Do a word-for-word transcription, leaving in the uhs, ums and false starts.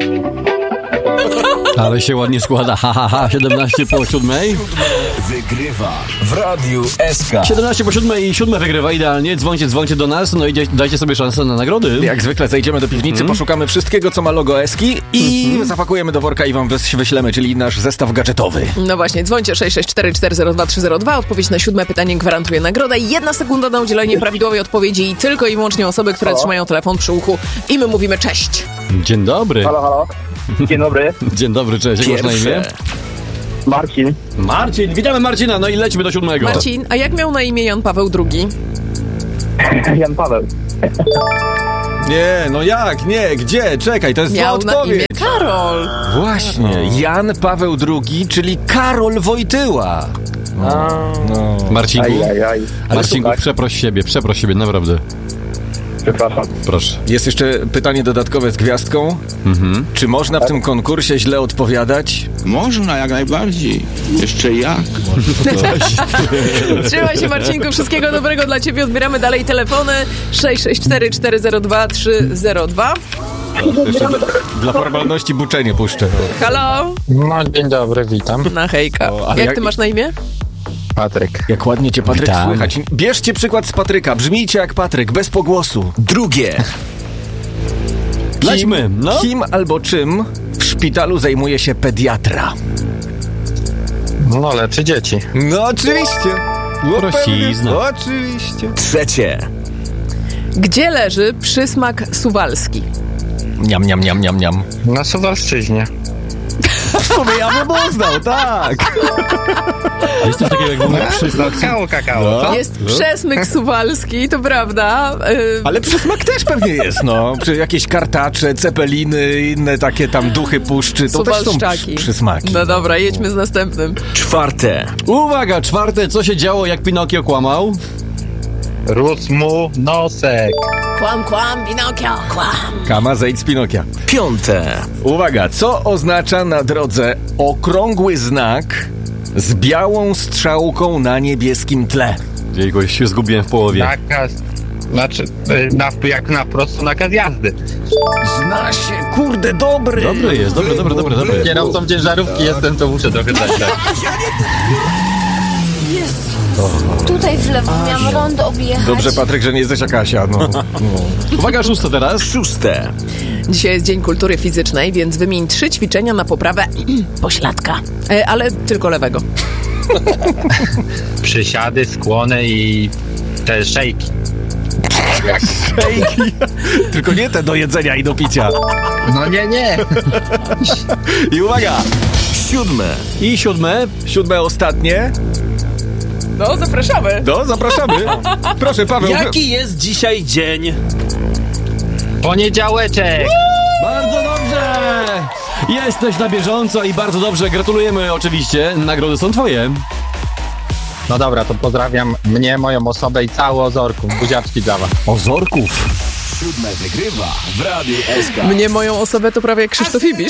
Ale się ładnie składa, ha, ha, ha, siedemnaście po siódmej. Wygrywa w Radiu S K. siedemnaście po siódmej i siódme wygrywa idealnie. Dzwońcie, dzwońcie do nas, no i dajcie sobie szansę na nagrody. Jak zwykle zejdziemy do piwnicy, mm. poszukamy wszystkiego, co ma logo Eski i mm-hmm. zapakujemy do worka i wam wys- wyślemy, czyli nasz zestaw gadżetowy. No właśnie, dzwońcie sześć sześć cztery cztery zero dwa trzy zero dwa. Odpowiedź na siódme pytanie gwarantuje nagrodę. Jedna sekunda na udzielenie prawidłowej odpowiedzi i tylko i wyłącznie osoby, które halo? trzymają telefon przy uchu i my mówimy cześć. Dzień dobry. Halo, halo. Dzień dobry. Dzień dobry, cześć. Jak masz na imię? Marcin. Marcin, witamy Marcina, no i lecimy do siódmego. Marcin, a jak miał na imię Jan Paweł drugi? Jan Paweł. Nie, no jak, nie, gdzie? Czekaj, to jest miał zła odpowiedź. Miał na imię Karol. Właśnie, Jan Paweł drugi, czyli Karol Wojtyła. No, no. Marcinku, aj, aj, aj. Marcinku, przeproś siebie, przeproś siebie, naprawdę. Przepraszam. Proszę. Jest jeszcze pytanie dodatkowe z gwiazdką. Mhm. Czy można w tym konkursie źle odpowiadać? Można, jak najbardziej. Jeszcze jak. Trzymaj się, Marcinku, wszystkiego dobrego dla ciebie. Odbieramy dalej telefony sześć sześć cztery cztery zero dwa trzy zero dwa. Jeszcze dla, dla formalności buczenie puszczę. Halo? No, dzień dobry, witam. Na hejka. O, jak, jak ty masz na imię? Patryk. Jak ładnie cię, Patryk, Witam. słychać. Bierzcie przykład z Patryka. Brzmijcie jak Patryk, bez pogłosu. Drugie. Lećmy, no. Kim albo czym w szpitalu zajmuje się pediatra? No, leczy dzieci. No oczywiście. Prosizna. Oczywiście. Trzecie. Gdzie leży przysmak suwalski? Niam, niam, niam, niam, niam. Na Suwalszczyźnie. W sumie ja bym uznał, tak. Jest coś takiego jak w ogóle przysmak. Kakao, kakao. No. Jest przesmyk suwalski, to prawda. Yy... Ale przysmak też pewnie jest, no. Czy jakieś kartacze, cepeliny, inne takie tam duchy puszczy, to też są przy, przysmaki. No dobra, jedźmy z następnym. Czwarte. Uwaga, czwarte, co się działo, jak Pinokio kłamał? Rósł mu nosek. Kłam, kłam, Pinokio, kłam. Kama, zejdź z Pinokia. Piąte. Uwaga, co oznacza na drodze okrągły znak z białą strzałką na niebieskim tle? Jego się zgubiłem w połowie. Nakaz, znaczy, na, jak na prostu nakaz jazdy. Zna się, kurde, dobry. Dobry jest, dobry, dobry, dobry, dobry. Kierowcą ciężarówki jestem, to muszę trochę dać. Tutaj w lewo miałam rondo objechać. Dobrze, Patryk, że nie jesteś jak Asia, no. no. Uwaga, szóste teraz. Szóste. Dzisiaj jest Dzień Kultury Fizycznej, więc wymień trzy ćwiczenia na poprawę pośladka. E, ale tylko lewego. Przysiady, skłony i te szejki. Szejki. Tylko nie te do jedzenia i do picia. No nie, nie. I uwaga. Siódme. I siódme. Siódme ostatnie. No, zapraszamy. No, zapraszamy. Proszę, Paweł. Jaki jest dzisiaj dzień? Poniedziałeczek. Bardzo dobrze! Jesteś na bieżąco i bardzo dobrze. Gratulujemy oczywiście. Nagrody są twoje. No dobra, to pozdrawiam mnie, moją osobę i całe Ozorku. Buziaczki dla was. Ozorków. Siódme wygrywa w Radiu S K. Mnie, moją osobę, to prawie jak Krzysztof Ibisz.